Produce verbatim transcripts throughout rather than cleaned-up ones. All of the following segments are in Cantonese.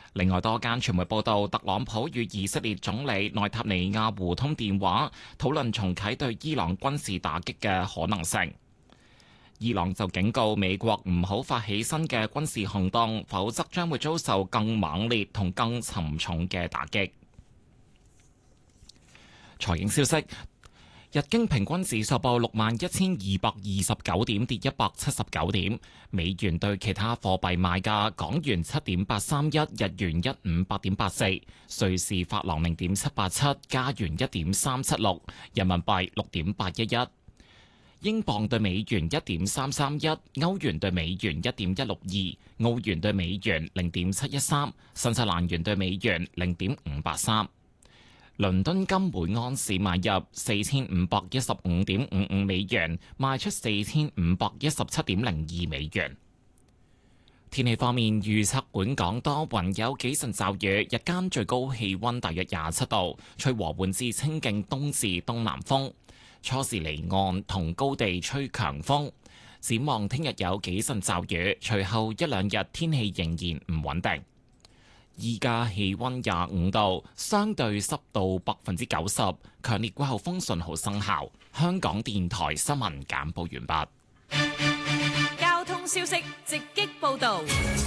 另外，多間傳媒報道，特朗普與以色列總理內塔尼亞胡通電話，討論重啟對伊朗軍事打擊嘅可能性。伊朗就警告美國唔好發起新嘅軍事行動，否則將會遭受更猛烈同更沉重嘅打擊。財經消息。日經平均指數報六萬一千二百二十九點，跌一百七十九點。美元對其他貨幣賣價：港元七點八三一，日元一五八點八四，瑞士法郎零點七八七，加元一點三七六，人民幣六點八一一，英鎊對美元一點三三一，歐元對美元一點一六二，澳元對美元零點七一三，新西蘭元對美元零點五八三。倫敦金每盎司買入四千五百一十五點五五美元，賣出四千五百一十七點零二美元。天氣方面，預測本港多雲，有幾陣驟雨，日間最高氣溫大約廿七度，吹和緩至清勁東至東南風，初時離岸同高地吹強風。展望聽日有幾陣驟雨，隨後一兩日天氣仍然唔穩定。依家氣溫廿五度，相對濕度百分之九十，強烈季候風信號生效。香港電台新聞簡報完畢。 交通消息直擊報道。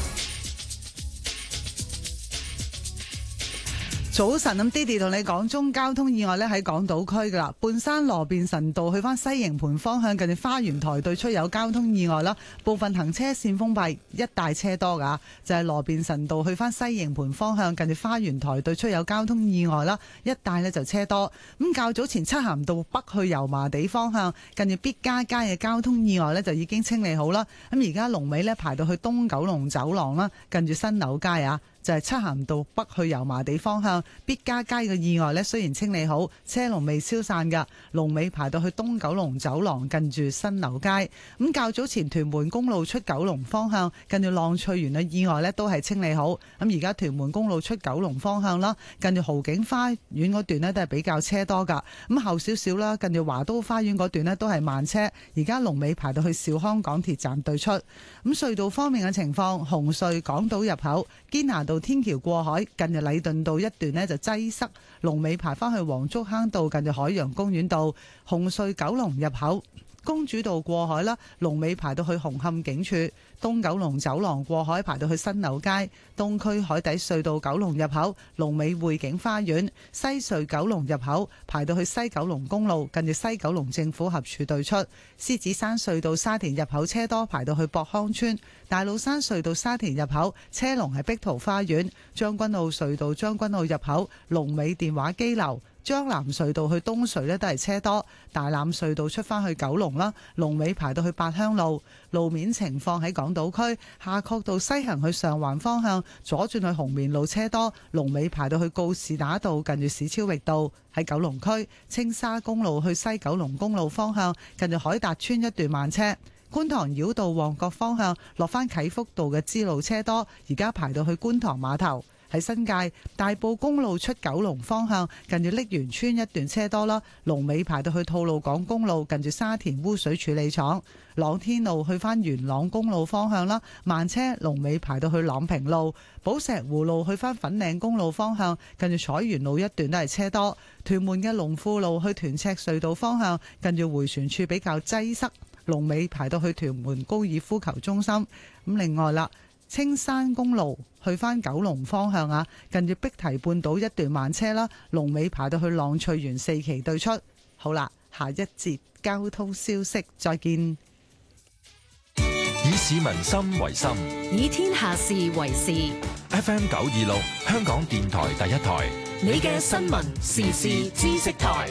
早晨，咁 Didi 同你講中交通意外咧喺港島區噶啦，半山羅便臣道去翻西營盤方向，近住花園台對出有交通意外啦，部分行車線封閉，一帶車多噶，就係羅便臣道去翻西營盤方向，近住花園台對出有交通意外啦，一帶呢就車多。咁較早前漆咸道北去油麻地方向，近住必嘉街嘅交通意外呢就已經清理好啦。咁而家龍尾呢排到去東九龍走廊啦，近住新樓街啊。就係漆咸道北去油麻地方向必嘉街嘅意外呢，雖然清理好，車龍未消散㗎，龍尾排到去東九龍走廊近住新樓街。咁較早前屯門公路出九龍方向近住浪翠園嘅意外呢都係清理好。咁而家屯門公路出九龍方向啦，近住豪景花園嗰段呢都係比較車多㗎。咁後少少啦，近住華都花園嗰段呢都係慢車。而家龍尾排到去兆康港鐵站對出。咁隧道方面嘅情況，紅隧港島入口堅拿道到天橋過海，近住禮頓道一段呢就擠塞，龍尾排返去黃竹坑道近住海洋公園道。紅隧九龍入口公主道過海啦，龍尾排到去紅磡警署。東九龍走廊過海排到去新樓街。東區海底隧道九龍入口龍尾匯景花園。西隧九龍入口排到去西九龍公路近住西九龍政府合署對出。獅子山隧道沙田入口車多，排到去博康村。大老山隧道沙田入口車龍係碧桃花園。將軍澳隧道將軍澳入口龍尾電話機樓。將南隧道去東隧呢都係車多，大欖隧道出返去九龍啦，龍尾排到去八鄉路。路面情況喺港島區夏慤道西行去上環方向，左轉去紅棉路車多，龍尾排到去告士打道近住史超域道。喺九龍區青沙公路去西九龍公路方向，近住海達村一段慢車。觀塘繞道旺角方向落返啟福道嘅支路車多，而家排到去觀塘碼頭。喺新界大埔公路出九龍方向，近住瀝源村一段車多啦，龍尾排到去吐露港公路近住沙田污水處理廠。朗天路去返元朗公路方向啦，慢車，龍尾排到去朗平路。寶石湖路去返粉嶺公路方向，近住彩園路一段都係車多。屯門嘅龍富路去屯赤隧道方向，近住迴旋處比較擠塞，龍尾排到去屯門高爾夫球中心。咁另外啦，青山公路去返九龍方向啊，近住碧堤半島一段慢車啦，龍尾排到去浪翠園四期對出。好啦，下一節交通消息再見。 以市民心為心， 以天下事為事。 F M 九二六香港電台第一台， 你嘅新聞時事知識台。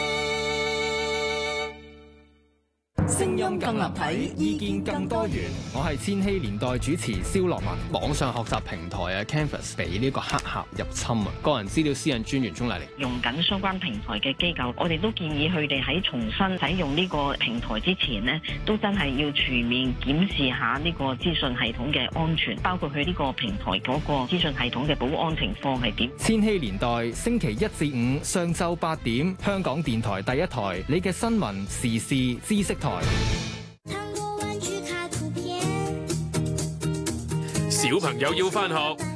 聲音更立體，意見更多元。 我係千禧年代主持蕭樂文。網上學習平台啊 Canvas 被呢個黑客入侵啊，個人資料私隱專員鍾麗玲。 用緊相關平台嘅機構，我哋都建議佢哋喺重新使用呢個平台之前呢，都真係要全面檢視下呢個資訊系統嘅安全，包括佢呢個平台嗰個資訊系統嘅保安情況係點。 千禧年代星期一至五上晝八點，香港電台第一台，你嘅新聞時事知識台。 小朋友要返學，